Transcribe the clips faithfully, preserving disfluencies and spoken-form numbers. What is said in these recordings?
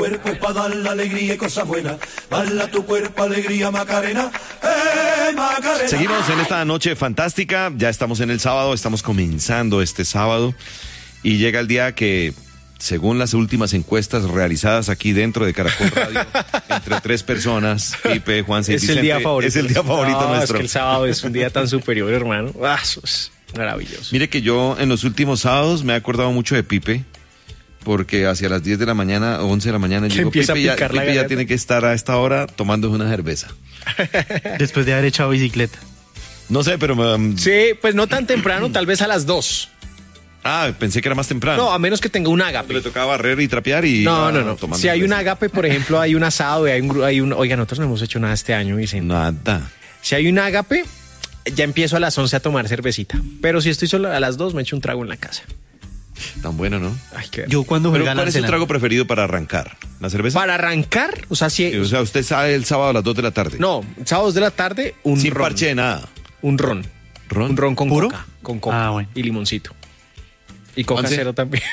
cuerpo es para dar la alegría y cosas buenas. Bala tu cuerpo, alegría, Macarena. ¡Eh, Macarena! Seguimos en esta noche fantástica. Ya estamos en el sábado, estamos comenzando este sábado. Y llega el día que, según las últimas encuestas realizadas aquí dentro de Caracol Radio, entre tres personas, Pipe, Juan, es el día favorito. Es el día favorito no, nuestro. Es que el sábado es un día tan superior, hermano. Ah, eso es maravilloso. Mire que yo en los últimos sábados me he acordado mucho de Pipe, porque hacia las diez de la mañana, o once de la mañana, que llegó empieza Pipe, a picar ya, la Pipe ya garganta. tiene que estar a esta hora tomando una cerveza. Después de haber echado bicicleta. No sé, pero... Um, Sí, pues no tan temprano, tal vez a las dos. Ah, pensé que era más temprano. No, a menos que tenga un Le ágape. tocaba barrer y trapear y... No, ah, no, no. tomando Si hay un cerveza. ágape, por ejemplo, hay un asado y hay un, gru- hay un... Oiga, nosotros no hemos hecho nada este año, dicen. Nada. Si hay un ágape, ya empiezo a las once a tomar cervecita. Pero si estoy solo a las dos, me echo un trago en la casa. Tan bueno, ¿no? Ay, qué... Yo cuando Pero juega al ¿cuál es su Arsenal, trago preferido para arrancar? ¿La cerveza? Para arrancar, o sea, si... Sí, o sea, usted sale el sábado a las dos de la tarde. No, sábados de la tarde, un Sin ron. parche de nada. Un ron. ¿Ron? Un ron con ¿Puro? coca. Con coca. Ah, bueno. Y limoncito. Y coca ¿Once? cero también.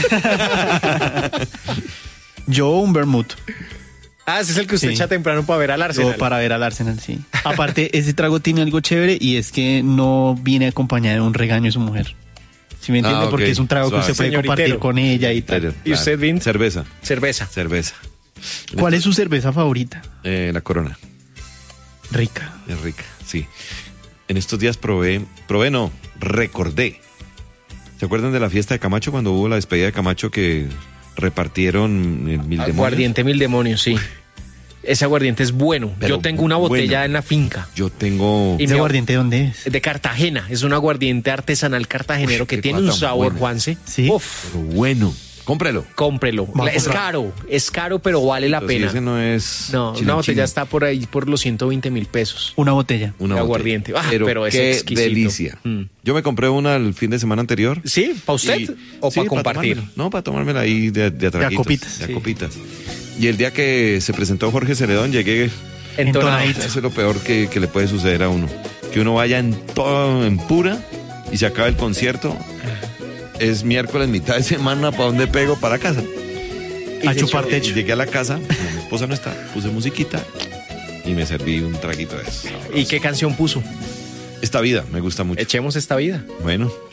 yo un vermut. Ah, ese es el que usted Sí. echa temprano para ver al Arsenal. Yo para ver al Arsenal, sí. Aparte, ese trago tiene algo chévere y es que no viene acompañado de un regaño de su mujer. ¿Sí me entiende? Ah, ok. Porque es un trago Suave. que usted puede Señoritero. compartir con ella y tal. ¿Y usted, Vin? Cerveza. Cerveza. Cerveza. ¿Cuál es su cerveza favorita? Eh, la Corona. Rica. Es rica, sí. En estos días probé, probé no, recordé. ¿Se acuerdan de la fiesta de Camacho cuando hubo la despedida de Camacho que repartieron el mil demonios? Aguardiente mil demonios, sí. Ese aguardiente es bueno. Pero Yo tengo una botella bueno. en la finca. Yo tengo... Y ¿Ese mi- aguardiente dónde es? De Cartagena. Es un aguardiente artesanal cartagenero Uy, que qué tiene un cosa sabor, buena. Juanse. Sí. Uf, Pero bueno, cómprelo. cómprelo. Vamos La- es a- caro, es caro, pero vale la Pero si pena. ese no es... No, chinchín. una botella está por ahí por los ciento veinte mil pesos. Una botella. Una de botella. aguardiente. Ah, pero, pero es qué exquisito. delicia. Mm. Yo me compré una el fin de semana anterior. ¿Sí? ¿Para usted? Y- ¿O sí, para compartir? tomármela. No, para tomármela ahí de, de, a traguitos, copitas. de a Sí. copitas. Y el día que se presentó Jorge Celedón, llegué... Entonadito. Eso es lo peor que, que le puede suceder a uno. Que uno vaya en, todo, en pura y se acaba el concierto. Es miércoles, mitad de semana, ¿para dónde pego? Para casa. A chupar Y techo. llegué a la casa, mi esposa no está, puse musiquita y me serví un traguito de eso. ¿Y qué canción puso? Esta vida me gusta mucho. Echemos esta vida. Bueno,